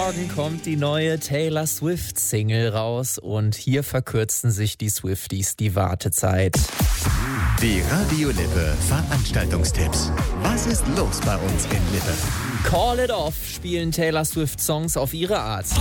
Morgen kommt die neue Taylor Swift-Single raus und hier verkürzen sich die Swifties die Wartezeit. Die Radio Lippe Veranstaltungstipps. Was ist los bei uns in Lippe? Call It Off spielen Taylor Swift-Songs auf ihre Art.